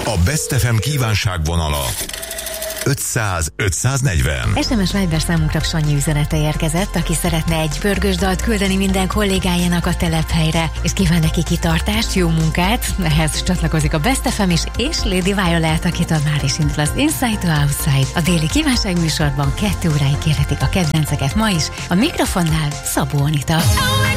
A Best FM kívánságvonala 500-540. SMS Viber számunkra Sanyi üzenete érkezett, aki szeretne egy pörgős dalt küldeni minden kollégájának a telephelyre, és kíván neki kitartást, jó munkát. Ehhez csatlakozik a Best FM is, és Lady Violet, akitől már is indul az Inside to Outside. A déli kívánság műsorban 2 óráig kérhetik a kedvenceket ma is. A mikrofonnál Szabó Anita.